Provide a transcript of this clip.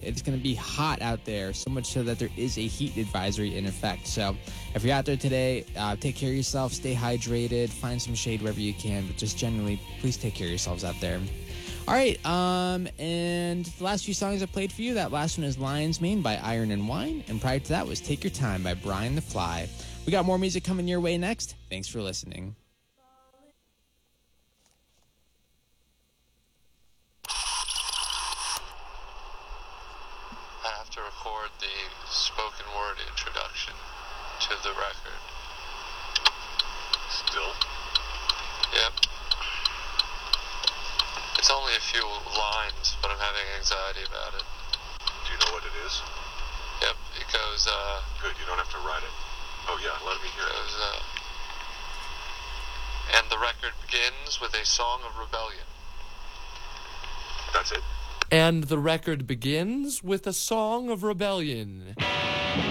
It's going to be hot out there, so much so that there is a heat advisory in effect. So if you're out there today, take care of yourself, stay hydrated, find some shade wherever you can, but just generally, please take care of yourselves out there. All right, and the last few songs I played for you, that last one is Lion's Mane by Iron and Wine, and prior to that was Take Your Time by Brian the Fly. We got more music coming your way next. Thanks for listening. I have to record the spoken word introduction to the record. Still? Yep. It's only a few lines, but I'm having anxiety about it. Do you know what it is? Yep, it goes, Good, you don't have to write it. Oh yeah, let me hear it. And the record begins with a song of rebellion. That's it? And the record begins with a song of rebellion.